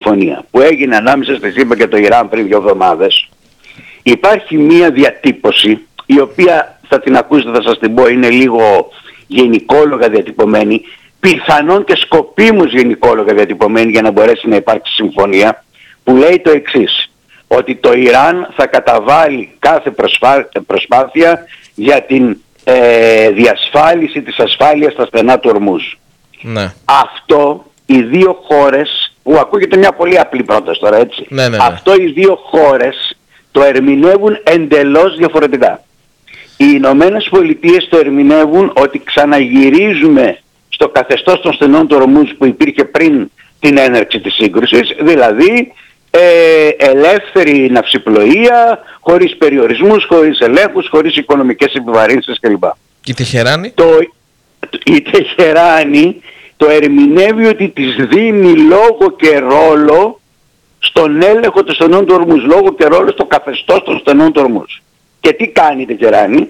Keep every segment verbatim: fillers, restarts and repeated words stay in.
συμφωνία που έγινε ανάμεσα στη ΣΥΠΑ και το Ιράν πριν δύο εβδομάδες, υπάρχει μία διατύπωση η οποία θα την ακούσετε, θα σας την πω, είναι λίγο γενικόλογα διατυπωμένη, πιθανόν και σκοπίμως γενικόλογα διατυπωμένη για να μπορέσει να υπάρξει συμφωνία, που λέει το εξής, ότι το Ιράν θα καταβάλει κάθε προσπά... προσπάθεια για την ε, διασφάλιση της ασφάλειας στα στενά του Ορμούζ. Ναι. Αυτό οι δύο χώρες, που ακούγεται μια πολύ απλή πρόταση τώρα, έτσι, ναι, ναι, ναι. αυτό οι δύο χώρες το ερμηνεύουν εντελώς διαφορετικά. Οι Ηνωμένες Πολιτείες το ερμηνεύουν ότι ξαναγυρίζουμε στο καθεστώς των στενών του Ορμούζ που υπήρχε πριν την έναρξη της σύγκρουσης, δηλαδή ε, ελεύθερη ναυσιπλοεία, χωρίς περιορισμούς, χωρίς ελέγχους, χωρίς οικονομικές επιβαρύνσεις κλπ. Και η Τεχεράνη? Το, η Τεχεράνη το ερμηνεύει ότι της δίνει λόγο και ρόλο στον έλεγχο των στενών του Ορμούζ, λόγο και ρόλο στο καθεστώς των στενών του Ορμούζ. Και τι κάνει η Τεχεράνη?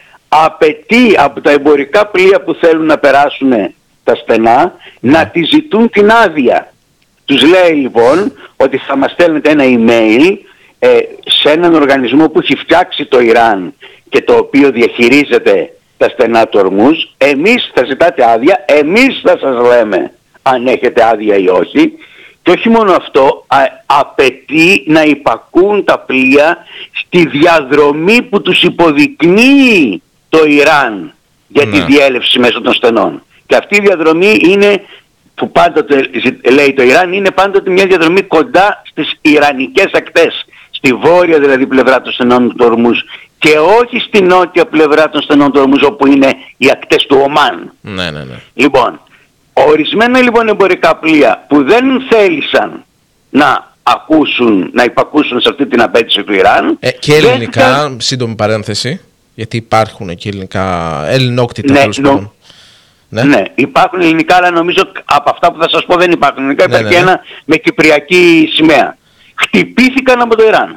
Απαιτεί από τα εμπορικά πλοία που θέλουν να περάσουν τα στενά να τη ζητούν την άδεια. Τους λέει λοιπόν ότι θα μας στέλνετε ένα email ε, σε έναν οργανισμό που έχει φτιάξει το Ιράν και το οποίο διαχειρίζεται τα στενά του Ορμούζ. Εμείς θα ζητάτε άδεια, εμείς θα σας λέμε αν έχετε άδεια ή όχι. Και όχι μόνο αυτό, α, απαιτεί να υπακούν τα πλοία στη διαδρομή που τους υποδεικνύει το Ιράν για τη διέλευση μέσω των στενών. Και αυτή η διαδρομή είναι, που πάντοτε λέει το Ιράν, είναι πάντοτε μια διαδρομή κοντά στις Ιρανικές ακτές, στη βόρεια δηλαδή πλευρά των στενών του Ορμούζ και όχι στη νότια πλευρά των στενών του Ορμούζ όπου είναι οι ακτές του Ομάν. Ναι, ναι, ναι. Λοιπόν, ορισμένα λοιπόν εμπορικά πλοία που δεν θέλησαν να ακούσουν, να υπακούσουν σε αυτή την απέτηση του Ιράν. Ε, και ελληνικά, δεν... σύντομη παρένθεση, γιατί υπάρχουν και ελληνικά, ελληνόκτητα ναι, τέλος πάντων. Ναι. ναι, υπάρχουν ελληνικά, αλλά νομίζω από αυτά που θα σας πω δεν υπάρχουν ελληνικά. Ναι, υπάρχει ναι, ναι. ένα με κυπριακή σημαία. Χτυπήθηκαν από το Ιράν.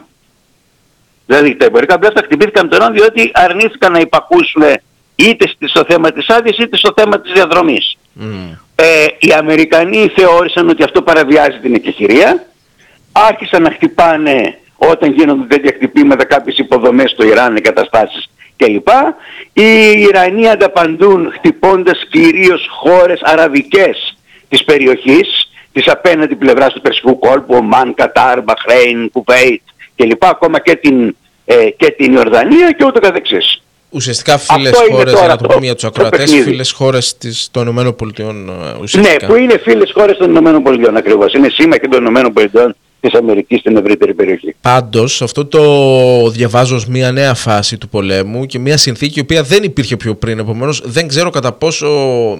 Δηλαδή τα εμπορικά πλοία χτυπήθηκαν από το Ιράν διότι αρνήθηκαν να υπακούσουν είτε στο θέμα της άδειας είτε στο θέμα της διαδρομής. Mm. Ε, οι Αμερικανοί θεώρησαν ότι αυτό παραβιάζει την εκεχηρία. Άρχισαν να χτυπάνε όταν γίνονται τέτοια χτυπήματα κάποιες υποδομές στο Ιράν, εγκαταστάσεις κλπ. Οι Ιρανοί ανταπαντούν χτυπώντας κυρίως χώρες αραβικές της περιοχής, της απέναντι πλευράς του Περσικού κόλπου, Ομάν, Κατάρ, Μπαχρέιν, Κουβέιτ κλπ. Ακόμα και την, ε, και την Ιορδανία και ούτω καθεξής. Ουσιαστικά φίλες χώρες, για να το πούμε για τους ακροατές, φίλες χώρες της, των ΗΠΑ ουσιαστικά. Ναι, που είναι φίλες χώρες των ΗΠΑ ακριβώς. Είναι σύμμαχοι των ΗΠΑ της Αμερικής στην ευρύτερη περιοχή. Πάντως, αυτό το διαβάζω ως μια νέα φάση του πολέμου και μια συνθήκη η οποία δεν υπήρχε πιο πριν. Επομένως, δεν ξέρω κατά πόσο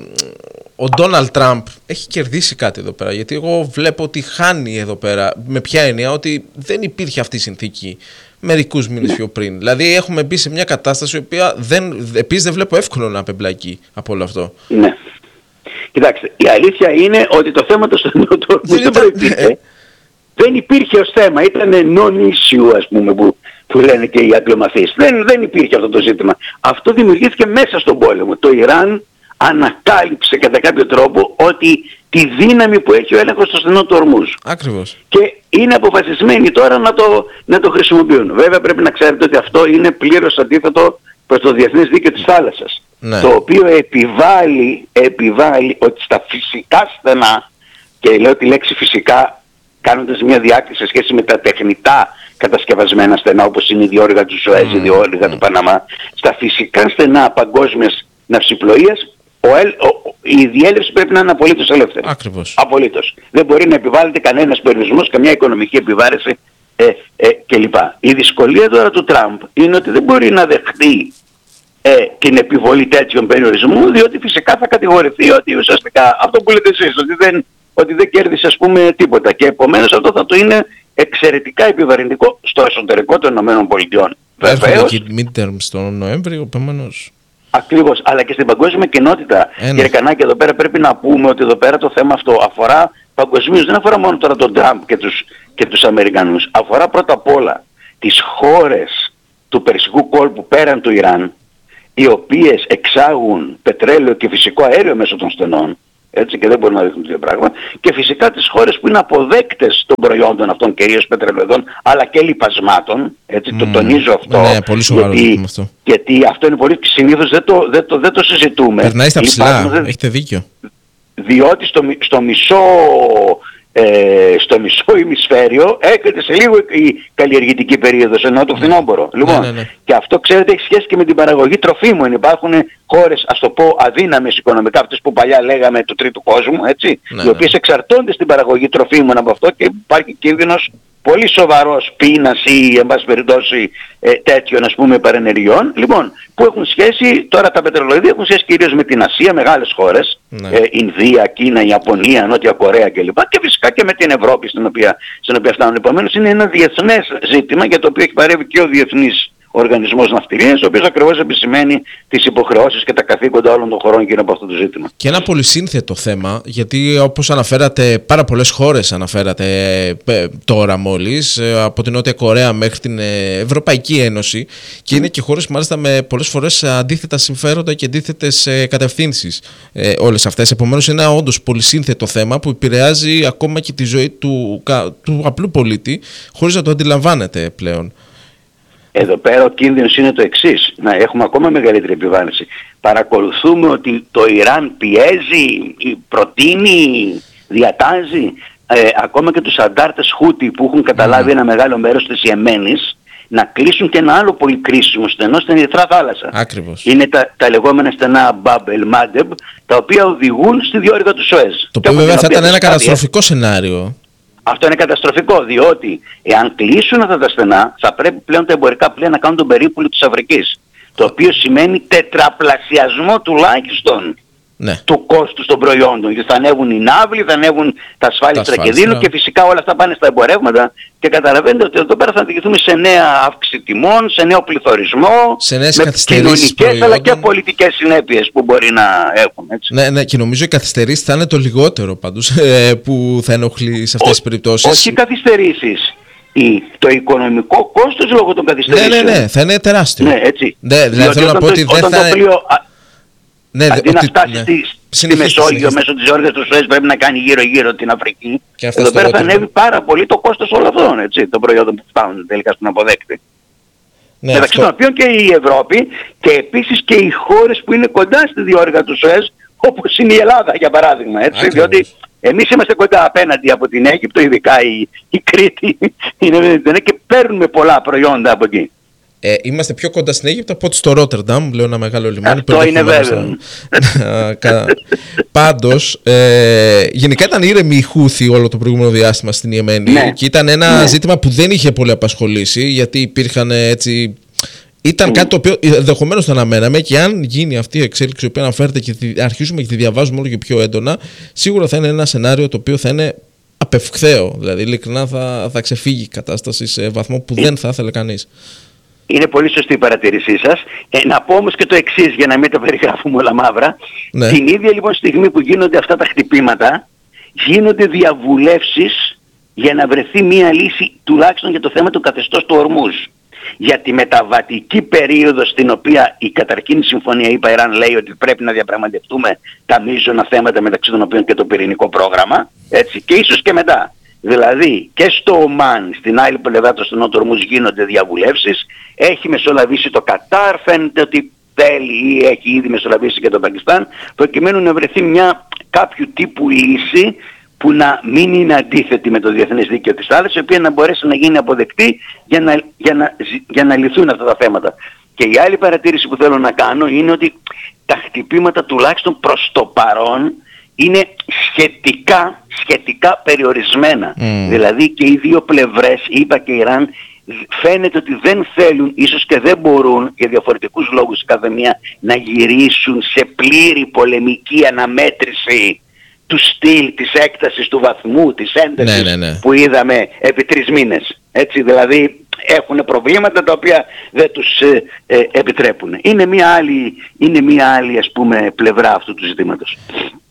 ο Ντόναλντ Τραμπ έχει κερδίσει κάτι εδώ πέρα. Γιατί εγώ βλέπω ότι χάνει εδώ πέρα. Με ποια έννοια? Ότι δεν υπήρχε αυτή η συνθήκη μερικούς μήνες πιο πριν. Δηλαδή, έχουμε μπει σε μια κατάσταση η οποία δεν, επίσης δεν βλέπω εύκολο να απεμπλακεί από όλο αυτό. Ναι. Κοιτάξτε, η αλήθεια είναι ότι το θέμα του στενότου δεν προϋπήρχε. Δεν υπήρχε ως θέμα, ήταν non-issue ας πούμε που, που λένε και οι αγγλομαθείς. Δεν, δεν υπήρχε αυτό το ζήτημα. Αυτό δημιουργήθηκε μέσα στον πόλεμο. Το Ιράν ανακάλυψε κατά κάποιο τρόπο ότι τη δύναμη που έχει ο έλεγχος στο στενό του Ορμούζ. Ακριβώς. Και είναι αποφασισμένοι τώρα να το, να το χρησιμοποιούν. Βέβαια πρέπει να ξέρετε ότι αυτό είναι πλήρως αντίθετο προς το διεθνές δίκαιο της θάλασσας. Ναι. Το οποίο επιβάλλει, επιβάλλει ότι στα φυσικά στενά, και λέω τη λέξη φυσικά κάνοντας μια διάκριση σε σχέση με τα τεχνητά κατασκευασμένα στενά όπως είναι η διόρυγα του Σουέζ, η διόρυγα mm. του Παναμά, στα φυσικά στενά παγκόσμιας ναυσιπλοείας ο, ο, η διέλευση πρέπει να είναι απολύτως ελεύθερη. Ακριβώς. Απολύτως. Δεν μπορεί να επιβάλλεται κανένας περιορισμός, καμιά οικονομική επιβάρηση ε, ε, κλπ. Η δυσκολία τώρα του Τραμπ είναι ότι δεν μπορεί να δεχτεί ε, την επιβολή τέτοιων περιορισμών, διότι φυσικά θα κατηγορηθεί ότι ουσιαστικά αυτό που λέτε εσείς, ότι δεν, ότι δεν κέρδισε ας πούμε τίποτα. Και επομένως αυτό θα το είναι εξαιρετικά επιβαρυντικό στο εσωτερικό των ΗΠΑ. Βεβαίως. Και midterms τον Νοέμβριο, επομένως. Ακριβώς, αλλά και στην παγκόσμια κοινότητα. Ένα. Κύριε Κανάκη, εδώ πέρα πρέπει να πούμε ότι εδώ πέρα το θέμα αυτό αφορά παγκοσμίως, δεν αφορά μόνο τώρα τον Τραμπ και τους, και τους Αμερικανούς. Αφορά πρώτα απ' όλα τις χώρες του Περσικού κόλπου πέραν του Ιράν, οι οποίες εξάγουν πετρέλαιο και φυσικό αέριο μέσω των στενών, έτσι, και δεν μπορούν να δείχνουν το ίδιο πράγμα. Και φυσικά τις χώρες που είναι αποδέκτες των προϊόντων αυτών, κυρίως πετρελαιοδών, αλλά και λιπασμάτων, έτσι, mm. το τονίζω αυτό. Ναι, πολύ σοβαρό γιατί, αυτό. Γιατί αυτό είναι πολύ, συνήθως δεν το, δεν το, δεν το συζητούμε. Περνάει στα ψηλά, δεν... έχετε δίκιο. Διότι στο, στο μισό... Ε, στο μισό ημισφαίριο έρχεται σε λίγο η καλλιεργητική περίοδος, ενώ το φθινόπωρο. Ναι. Λοιπόν, ναι, ναι, ναι. Και αυτό ξέρετε έχει σχέση και με την παραγωγή τροφίμων. Υπάρχουν χώρες, ας το πω, αδύναμες οικονομικά, αυτές που παλιά λέγαμε του τρίτου κόσμου, έτσι, ναι, οι οποίες ναι. εξαρτώνται στην παραγωγή τροφίμων από αυτό και υπάρχει κίνδυνος πολύ σοβαρός πείνας ή εν πάση περιπτώσει ε, τέτοιων ας πούμε παρενεργειών, λοιπόν, που έχουν σχέση, τώρα τα πετρελοειδή έχουν σχέση κυρίως με την Ασία, μεγάλες χώρες, ναι. ε, Ινδία, Κίνα, Ιαπωνία, Νότια Κορέα κλπ. Και φυσικά και με την Ευρώπη στην οποία, στην οποία φτάνουν. Επομένως είναι ένα διεθνές ζήτημα για το οποίο έχει παρέμβει και ο Διεθνής Οργανισμός Ναυτιλίας, ο οποίος ακριβώς επισημαίνει τις υποχρεώσεις και τα καθήκοντα όλων των χωρών γύρω από αυτό το ζήτημα. Και ένα πολυσύνθετο θέμα, γιατί όπως αναφέρατε, πάρα πολλές χώρες αναφέρατε τώρα μόλις, από την Νότια Κορέα μέχρι την Ευρωπαϊκή Ένωση, και είναι και χώρες μάλιστα με πολλές φορές αντίθετα συμφέροντα και αντίθετες κατευθύνσεις ε, όλες αυτές. Επομένως είναι ένα όντως πολυσύνθετο θέμα που επηρεάζει ακόμα και τη ζωή του, του απλού πολίτη, χωρίς να το αντιλαμβάνεται πλέον. Εδώ πέρα ο κίνδυνος είναι το εξής, να έχουμε ακόμα μεγαλύτερη επιβάρυνση. Παρακολουθούμε ότι το Ιράν πιέζει, προτείνει, διατάζει ε, ακόμα και τους αντάρτες Χούτι που έχουν καταλάβει mm. ένα μεγάλο μέρος της Ιεμένης να κλείσουν και ένα άλλο πολύ κρίσιμο στενό στην Ερυθρά θάλασσα. Ακριβώς. Είναι τα, τα λεγόμενα στενά Μπαμπ Ελ Μάντεμπ, τα οποία οδηγούν στη διόρυγα του Σουέζ. Το οποίο βέβαια θα ήταν ένα καταστροφικό σενάριο. Αυτό είναι καταστροφικό, διότι εάν κλείσουν αυτά τα στενά, θα πρέπει πλέον τα εμπορικά πλοία να κάνουν τον περίπουλο της Αφρικής. Το οποίο σημαίνει τετραπλασιασμό τουλάχιστον ναι. του κόστους των προϊόντων. Γιατί θα ανέβουν οι ναύλοι, θα ανέβουν τα ασφάλιστρα κινδύνου και φυσικά όλα αυτά πάνε στα εμπορεύματα. Και καταλαβαίνετε ότι εδώ πέρα θα οδηγηθούμε σε νέα αύξηση τιμών, σε νέο πληθωρισμό, σε με κοινωνικές αλλά και πολιτικές συνέπειες που μπορεί να έχουν. Έτσι. Ναι, ναι, και νομίζω οι καθυστερήσεις θα είναι το λιγότερο πάντως που θα ενοχλεί σε αυτές τις περιπτώσεις. Όχι καθυστερήσεις. Το οικονομικό κόστος λόγω των καθυστερήσεων. Ναι, ναι, ναι, θα είναι τεράστιο. Ναι, έτσι. Ναι, δηλαδή θέλω να πω ότι δεν θα είναι... Ναι, αντί να φτάσει ναι. στη, στη Μεσόγειο μέσω της διόρυγας του Σουέζ πρέπει να κάνει γύρω-γύρω την Αφρική. Εδώ πέρα θα ανέβει πάρα πολύ το κόστος όλων αυτών, έτσι, των προϊόντων που φτάνουν τελικά στον αποδέκτη. Ναι, μεταξύ αυτό... των οποίων και η Ευρώπη και επίσης και οι χώρες που είναι κοντά στη διόρυγα του Σουέζ, όπως είναι η Ελλάδα για παράδειγμα, έτσι, Άκριβος. Διότι εμείς είμαστε κοντά απέναντι από την Αίγυπτο, ειδικά η, η Κρήτη, είναι, και παίρνουμε πολλά προϊόντα από εκεί. Ε, είμαστε πιο κοντά στην Αίγυπτο από ότι στο Ρότερνταμ, λέω ένα μεγάλο λιμάνι. Αυτό είναι βέβαιο. Πάντως, ε, γενικά ήταν ήρεμη η Χούθη όλο το προηγούμενο διάστημα στην Ιεμένη ναι. και ήταν ένα ναι. ζήτημα που δεν είχε πολύ απασχολήσει, γιατί υπήρχαν έτσι... Ήταν mm. κάτι το οποίο ενδεχομένως το αναμέναμε, και αν γίνει αυτή η εξέλιξη η οποία αναφέρεται και αρχίζουμε και τη διαβάζουμε όλο και πιο έντονα, σίγουρα θα είναι ένα σενάριο το οποίο θα είναι απευκταίο. Δηλαδή, ειλικρινά θα, θα ξεφύγει η κατάσταση σε βαθμό που δεν θα ήθελε κανείς. Είναι πολύ σωστή η παρατήρησή σας. Ε, να πω όμως και το εξής, για να μην τα περιγράφουμε όλα μαύρα. Ναι. Την ίδια λοιπόν στιγμή που γίνονται αυτά τα χτυπήματα, γίνονται διαβουλεύσεις για να βρεθεί μία λύση τουλάχιστον για το θέμα του καθεστώς του Ορμούζ. Για τη μεταβατική περίοδο στην οποία η καταρχήν συμφωνία είπα Ιράν λέει ότι πρέπει να διαπραγματευτούμε τα μείζωνα θέματα, μεταξύ των οποίων και το πυρηνικό πρόγραμμα, έτσι, και ίσως και μετά. Δηλαδή και στο Ομάν, στην άλλη πλευρά του στενού του Ορμούζ γίνονται διαβουλεύσεις, έχει μεσολαβήσει το Κατάρ, φαίνεται ότι θέλει ή έχει ήδη μεσολαβήσει και το Πακιστάν, προκειμένου να βρεθεί μια κάποιου τύπου λύση που να μην είναι αντίθετη με το διεθνές δίκαιο της θάλασσας, η οποία να μπορέσει να γίνει αποδεκτή για να, για να, για να λυθούν αυτά τα θέματα. Και η άλλη παρατήρηση που θέλω να κάνω είναι ότι τα χτυπήματα τουλάχιστον προς το παρόν είναι σχετικά, σχετικά περιορισμένα. Mm. Δηλαδή και οι δύο πλευρές, είπα και η Ιράν, φαίνεται ότι δεν θέλουν, ίσως και δεν μπορούν για διαφορετικούς λόγους κάθε μία, να γυρίσουν σε πλήρη πολεμική αναμέτρηση του στυλ, της έκτασης, του βαθμού, της έντασης ναι, ναι, ναι. που είδαμε επί τρεις μήνες. Έτσι, δηλαδή έχουν προβλήματα τα οποία δεν τους ε, ε, επιτρέπουν. Είναι μια άλλη, είναι μια άλλη ας πούμε πλευρά αυτού του ζητήματος.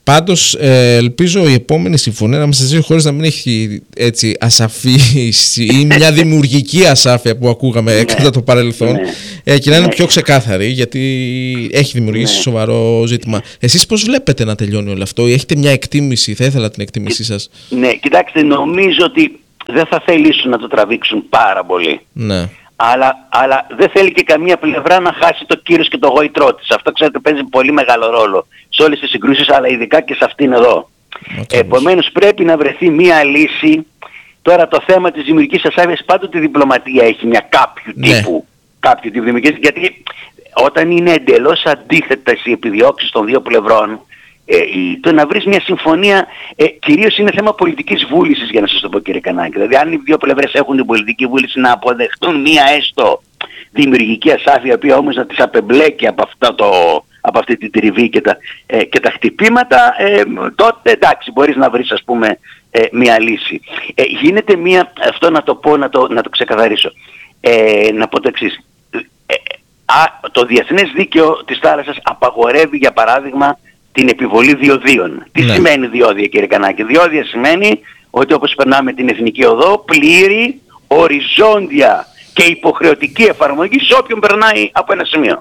Πάντως ε, ελπίζω η επόμενη συμφωνία ανάμεσα στις δύο χώρες να μην έχει έτσι ασαφής ή μια δημιουργική ασάφεια που ακούγαμε ναι, κατά το παρελθόν ναι, ε, και να είναι ναι, πιο ξεκάθαρη, γιατί έχει δημιουργήσει ναι, σοβαρό ζήτημα. Εσείς πώς βλέπετε να τελειώνει όλο αυτό, ή έχετε μια εκτίμηση? Θα ήθελα την εκτίμησή σας. Ναι, κοιτάξτε, νομίζω ότι δεν θα θελήσουν να το τραβήξουν πάρα πολύ. Ναι. Αλλά, αλλά δεν θέλει και καμία πλευρά να χάσει το κύρος και το γοητρό της. Αυτό, ξέρετε, παίζει πολύ μεγάλο ρόλο σε όλες τις συγκρούσεις, αλλά ειδικά και σε αυτήν εδώ. Επομένως πρέπει να βρεθεί μία λύση. Τώρα το θέμα της δημιουργικής ασάφειας, πάντοτε η διπλωματία έχει μια κάποιου ναι, τύπου, κάποιου τύπου δημιουργικής, γιατί όταν είναι εντελώς αντίθετες οι επιδιώξεις των δύο πλευρών, Ε, το να βρεις μια συμφωνία ε, κυρίως είναι θέμα πολιτικής βούλησης, για να σας το πω, κύριε Κανάκη. Δηλαδή αν οι δύο πλευρές έχουν την πολιτική βούληση να αποδεχτούν μια έστω δημιουργική ασάφεια, η οποία όμως να τις απεμπλέκει από, αυτό το, από αυτή την τριβή και τα, ε, και τα χτυπήματα, ε, τότε εντάξει, μπορείς να βρεις, ας πούμε, ε, μια λύση. Ε, γίνεται μια, αυτό να το πω, να το, να το ξεκαθαρίσω. Ε, να πω το εξής. Ε, α, το διεθνές δίκαιο της θάλασσας απαγορεύει, για παράδειγμα, την επιβολή διοδίων. Τι ναι, σημαίνει διόδια, κύριε Κανάκη? Διόδια σημαίνει ότι, όπως περνάμε την εθνική οδό, πλήρη, οριζόντια και υποχρεωτική εφαρμογή σε όποιον περνάει από ένα σημείο.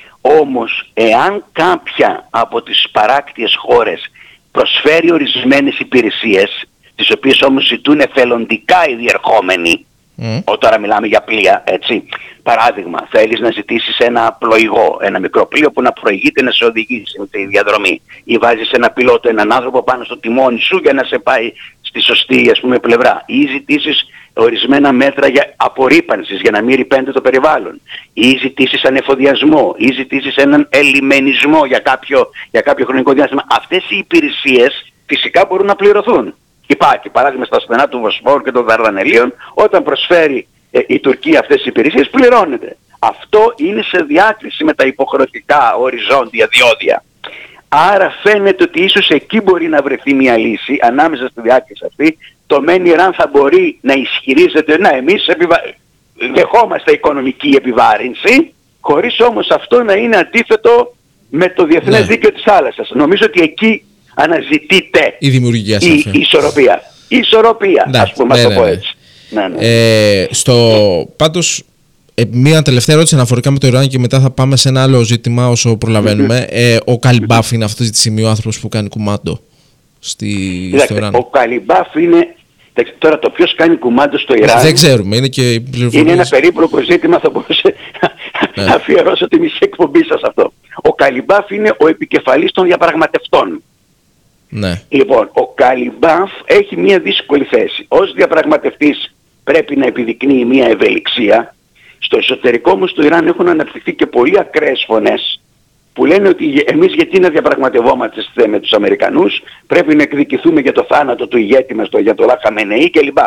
Όμως, εάν κάποια από τις παράκτιες χώρες προσφέρει ορισμένες υπηρεσίες, τις οποίες όμως ζητούν εθελοντικά οι διερχόμενοι, Mm. Τώρα μιλάμε για πλοία, έτσι. Παράδειγμα, θέλεις να ζητήσεις ένα πλοηγό, ένα μικρό πλοίο που να προηγείται να σε οδηγήσει με τη διαδρομή, ή βάζεις ένα πιλότο, έναν άνθρωπο πάνω στο τιμόνι σου για να σε πάει στη σωστή, ας πούμε, πλευρά, ή ζητήσεις ορισμένα μέτρα για απορρίπανσης για να μην ρηπαίνεται το περιβάλλον, ή ζητήσεις ανεφοδιασμό, ή ζητήσεις έναν ελιμενισμό για κάποιο, για κάποιο χρονικό διάστημα. Αυτές οι υπηρεσίες φυσικά μπορούν να πληρωθούν. Υπάρχει παράδειγμα στα στενά του Βοσπόρου και των Δαρδανελίων, όταν προσφέρει ε, η Τουρκία αυτές τις υπηρεσίες, πληρώνεται. Αυτό είναι σε διάκριση με τα υποχρεωτικά οριζόντια διόδια. Άρα φαίνεται ότι ίσως εκεί μπορεί να βρεθεί μια λύση ανάμεσα στη διάκριση αυτή. Το μεν Ιράν θα μπορεί να ισχυρίζεται, να εμείς επιβα... δεχόμαστε οικονομική επιβάρυνση, χωρίς όμως αυτό να είναι αντίθετο με το διεθνές ναι. δίκαιο της θάλασσας. Νομίζω ότι εκεί αναζητείται η δημιουργία η, η ισορροπία. Η ισορροπία, ναι, ας πούμε, ναι, να το πω ναι, ναι. έτσι. Ναι, ναι. Ε, στο, πάντως, ε, μία τελευταία ερώτηση αναφορικά με το Ιράν και μετά θα πάμε σε ένα άλλο ζήτημα όσο προλαβαίνουμε. ε, ο Καλιμπάφ είναι αυτή τη στιγμή ο άνθρωπος που κάνει κουμάντο στη, στο Ιράν. Ο Καλιμπάφ είναι... Τώρα το ποιος κάνει κουμάντο στο Ιράν... Δεν ξέρουμε, είναι και είναι ένα περίπλοκο ζήτημα, θα μπορούσε να ναι. αφιερώσω τη μισή εκπομπή σας αυτό. Ο Καλιμπάφ είναι ο επικεφαλής των διαπραγματευτών. Ναι. Λοιπόν, ο Καλιμπάφ έχει μια δύσκολη θέση. Ως διαπραγματευτής πρέπει να επιδεικνύει μια ευελιξία. Στο εσωτερικό όμως του Ιράν έχουν αναπτυχθεί και πολλοί ακραίες φωνές που λένε ότι εμείς γιατί να διαπραγματευόμαστε με τους Αμερικανούς, πρέπει να εκδικηθούμε για το θάνατο του ηγέτη μας, το Αγιατολάχ Χαμενεή κλπ.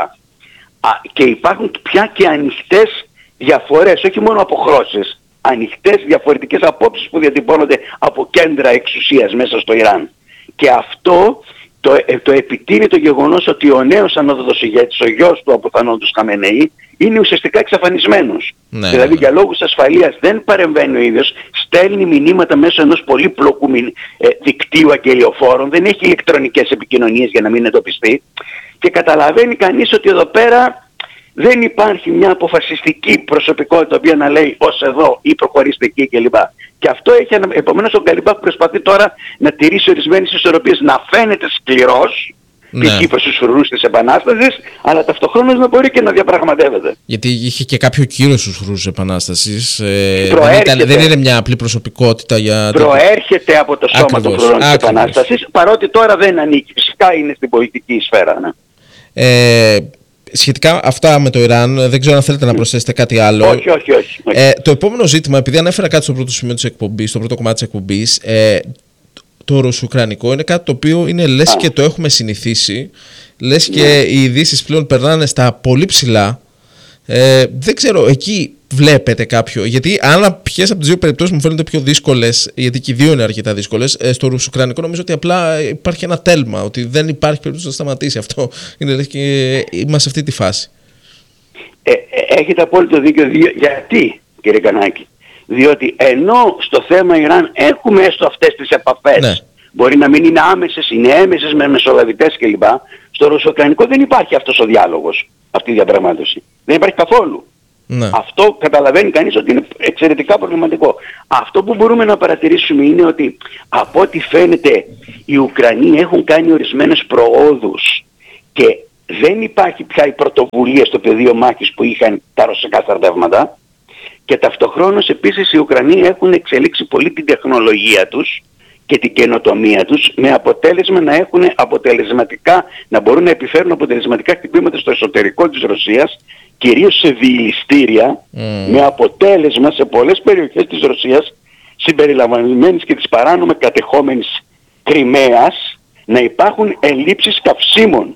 Και υπάρχουν πια και ανοιχτές διαφορές, όχι μόνο αποχρώσεις, ανοιχτές διαφορετικές απόψεις που διατυπώνονται από κέντρα εξουσίας μέσα στο Ιράν. Και αυτό το, το επιτείνει το γεγονός ότι ο νέος ανώτατος ηγέτης, ο γιος του αποθανόντος Χαμενεή, είναι ουσιαστικά εξαφανισμένος. Ναι, δηλαδή ναι. για λόγους ασφαλείας δεν παρεμβαίνει ο ίδιος, στέλνει μηνύματα μέσω ενός πολύπλοκου ε, δικτύου αγγελιοφόρων, δεν έχει ηλεκτρονικές επικοινωνίες για να μην εντοπιστεί και καταλαβαίνει κανείς ότι εδώ πέρα δεν υπάρχει μια αποφασιστική προσωπικότητα οποία να λέει ως εδώ ή προχωρήστε εκεί κλπ. Και αυτό έχει, επομένως ο Καλιμπάφ προσπαθεί τώρα να τηρήσει ορισμένες ισορροπίες, να φαίνεται σκληρός, ναι. π.χ. προς τους φρουρούς της Επανάστασης, αλλά ταυτοχρόνως να μπορεί και να διαπραγματεύεται. Γιατί είχε και κάποιο κύρος στους φρουρούς της Επανάστασης. Ε, δεν, ήταν, δεν είναι μια απλή προσωπικότητα για... Προέρχεται από το σώμα Ακριβώς. των φρουρών της Επανάστασης, παρότι τώρα δεν ανήκει. Φυσικά είναι στην πολιτική σφαίρα. Ναι. Ε, Σχετικά αυτά με το Ιράν, δεν ξέρω αν θέλετε να προσθέσετε κάτι άλλο. Όχι, όχι, όχι. Ε, το επόμενο ζήτημα, επειδή ανέφερα κάτι στο πρώτο σημείο της εκπομπής, στο πρώτο κομμάτι της εκπομπής, ε, το ρωσουκρανικό είναι κάτι το οποίο είναι λες Α. και το έχουμε συνηθίσει, λες ναι. και οι ειδήσεις πλέον περνάνε στα πολύ ψηλά. Ε, δεν ξέρω, εκεί βλέπετε κάποιο, γιατί αν ποιες από τις δύο περιπτώσεις μου φαίνονται πιο δύσκολες, γιατί και οι δύο είναι αρκετά δύσκολες, ε, στο ρωσουκρανικό νομίζω ότι απλά υπάρχει ένα τέλμα, ότι δεν υπάρχει περίπτωση να σταματήσει αυτό. Είναι λες και είμαστε σε αυτή τη φάση. Ε, έχετε απόλυτο δίκιο. Γιατί, κύριε Κανάκη? Διότι ενώ στο θέμα Ιράν έχουμε έστω αυτές τις επαφές ναι. μπορεί να μην είναι άμεσες, είναι έμεσες με μεσολαβητές κλπ. Στο ρωσο-ουκρανικό δεν υπάρχει αυτός ο διάλογος, αυτή η διαπραγμάτευση. Δεν υπάρχει καθόλου. Ναι. Αυτό καταλαβαίνει κανείς ότι είναι εξαιρετικά προβληματικό. Αυτό που μπορούμε να παρατηρήσουμε είναι ότι από ό,τι φαίνεται οι Ουκρανοί έχουν κάνει ορισμένες προόδους και δεν υπάρχει πια η πρωτοβουλία στο πεδίο μάχης που είχαν τα ρωσικά στρατεύματα και ταυτοχρόνως επίσης οι Ουκρανοί έχουν εξελίξει πολύ την τεχνολογία τους και την καινοτομία τους με αποτέλεσμα να έχουν αποτελεσματικά, να μπορούν να επιφέρουν αποτελεσματικά χτυπήματα στο εσωτερικό της Ρωσίας, κυρίως σε διηληστήρια, mm. με αποτέλεσμα σε πολλές περιοχές της Ρωσίας συμπεριλαμβανομένης και της παράνομα κατεχόμενης Κριμαίας να υπάρχουν ελλείψεις καυσίμων.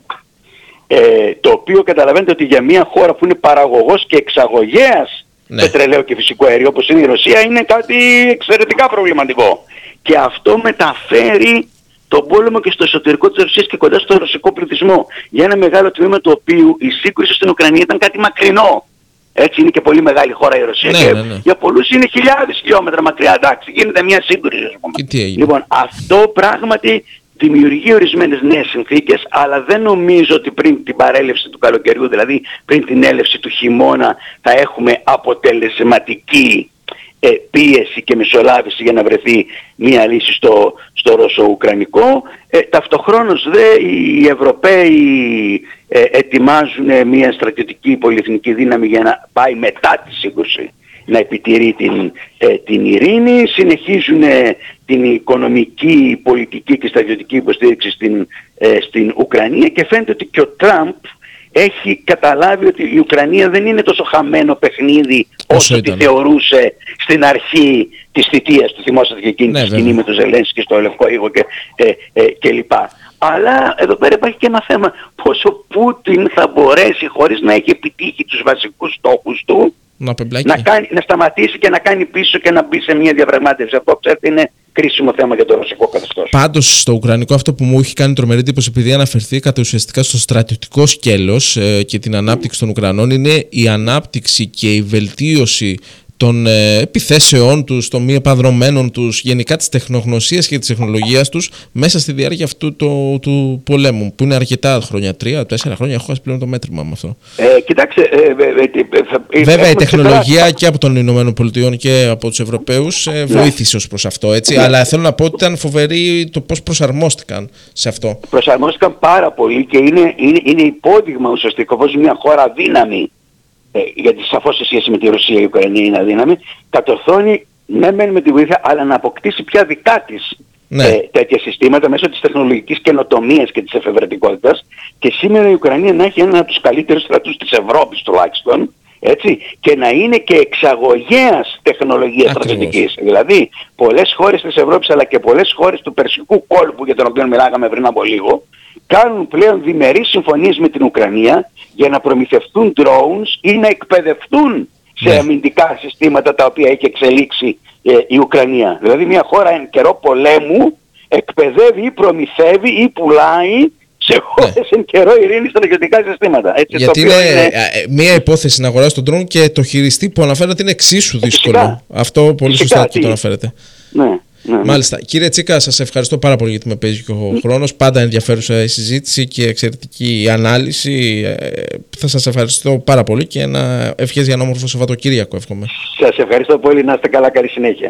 Ε, το οποίο καταλαβαίνετε ότι για μια χώρα που είναι παραγωγός και εξαγωγέας ναι. πετρελαίου και φυσικού αερίου όπως είναι η Ρωσία είναι κάτι εξαιρετικά προβληματικό. Και αυτό μεταφέρει τον πόλεμο και στο εσωτερικό της Ρωσίας και κοντά στο ρωσικό πληθυσμό. Για ένα μεγάλο τμήμα του οποίου η σύγκρουση στην Ουκρανία ήταν κάτι μακρινό. Έτσι είναι και πολύ μεγάλη χώρα η Ρωσία. Ναι, και ναι, ναι. για πολλούς είναι χιλιάδες χιλιόμετρα μακριά. Εντάξει, γίνεται μια σύγκρουση. Λοιπόν, αυτό πράγματι δημιουργεί ορισμένες νέες συνθήκες, αλλά δεν νομίζω ότι πριν την παρέλευση του καλοκαιριού, δηλαδή πριν την έλευση του χειμώνα, θα έχουμε αποτελεσματική ε, πίεση και μεσολάβηση για να βρεθεί μια λύση στο, στο ρωσο-ουκρανικό. Ε, ταυτοχρόνως δε οι Ευρωπαίοι ε, ετοιμάζουν μια στρατιωτική πολυεθνική δύναμη για να πάει μετά τη σύγκρουση να επιτηρεί την, ε, την ειρήνη, συνεχίζουν ε, την οικονομική, πολιτική και στρατιωτική υποστήριξη στην, ε, στην Ουκρανία και φαίνεται ότι και ο Τραμπ έχει καταλάβει ότι η Ουκρανία δεν είναι τόσο χαμένο παιχνίδι όσο τη θεωρούσε στην αρχή της θητείας του. Θυμόσαστε και εκείνη ναι, τη σκηνή με τον Ζελένσκι στο Λευκό Οίκο και, ε, ε, και λοιπά. Αλλά εδώ πέρα υπάρχει και ένα θέμα πως ο Πούτιν θα μπορέσει χωρίς να έχει επιτύχει τους βασικούς στόχους του να, να, κάνει, να σταματήσει και να κάνει πίσω και να μπει σε μια διαπραγμάτευση. Αυτό ξέρετε είναι κρίσιμο θέμα για το ρωσικό καθεστώς. Πάντως στο ουκρανικό αυτό που μου έχει κάνει τρομερή εντύπωση, επειδή αναφερθήκατε ουσιαστικά στο στρατιωτικό σκέλος ε, και την ανάπτυξη των Ουκρανών, είναι η ανάπτυξη και η βελτίωση των ε, επιθέσεών τους, των μη επαδρομένων τους, γενικά της τεχνογνωσίας και της τεχνολογίας τους μέσα στη διάρκεια αυτού το, του πολέμου, που είναι αρκετά χρόνια, τρία, τέσσερα χρόνια, έχω χάσει πλέον το μέτρημα με αυτό. Ε, κοιτάξτε, ε, ε, ε, θα, βέβαια η τεχνολογία ξεπεράσει. Και από των Ηνωμένων Πολιτειών και από τους Ευρωπαίους ε, βοήθησε ως προς αυτό, έτσι, ναι. Αλλά θέλω να πω ότι ήταν φοβερή το πώς προσαρμόστηκαν σε αυτό. Προσαρμόστηκαν πάρα πολύ και είναι, είναι, είναι υπόδειγμα ουσιαστικό πως μια χώρα δύναμη, γιατί σαφώς σε σχέση με τη Ρωσία η Ουκρανία είναι αδύναμη, κατορθώνει ναι μεν με τη βοήθεια αλλά να αποκτήσει πια δικά της ναι. ε, τέτοια συστήματα μέσω της τεχνολογικής καινοτομίας και της εφευρετικότητας και σήμερα η Ουκρανία να έχει έναν από τους καλύτερους στρατούς της Ευρώπης τουλάχιστον, έτσι, και να είναι και εξαγωγέας τεχνολογίας στρατιωτικής. Δηλαδή πολλές χώρες της Ευρώπης αλλά και πολλές χώρες του Περσικού κόλπου για τον οποίο μιλάγαμε πριν από λίγο κάνουν πλέον διμερείς συμφωνίες με την Ουκρανία για να προμηθευτούν drones ή να εκπαιδευτούν σε ναι. αμυντικά συστήματα τα οποία έχει εξελίξει ε, η Ουκρανία. Δηλαδή μια χώρα εν καιρό πολέμου εκπαιδεύει ή προμηθεύει ή πουλάει σε χώρες ναι. εν καιρό ειρήνης στρατιωτικά συστήματα. Έτσι, γιατί είναι, είναι μια υπόθεση να αγοράσει τον drone και το χειριστή που αναφέρατε είναι εξίσου δύσκολο. Φυσικά. Αυτό πολύ Φυσικά, σωστά το αναφέρετε. Ναι. Ναι, Μάλιστα. Κύριε Τσίκα, σας ευχαριστώ πάρα πολύ γιατί με παίζει και ο χρόνος. Πάντα ενδιαφέρουσα η συζήτηση και εξαιρετική η ανάλυση. Θα σας ευχαριστώ πάρα πολύ και ένα ευχές για ένα όμορφο Σαββατοκύριακο, εύχομαι. Σας ευχαριστώ πολύ. Να είστε καλά. Καλή συνέχεια.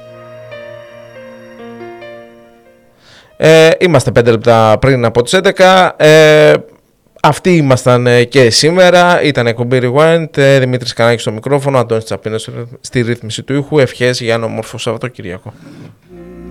Ε, είμαστε πέντε λεπτά πριν από τις έντεκα. Ε, Αυτοί ήμασταν και σήμερα. Ήταν εκπομπή Rewind. Δημήτρης Κανάκης στο μικρόφωνο, Αντώνης Τσαπίνος στη ρύθμιση του ήχου. Ευχές για ένα όμορφο Σαββατοκύριακο.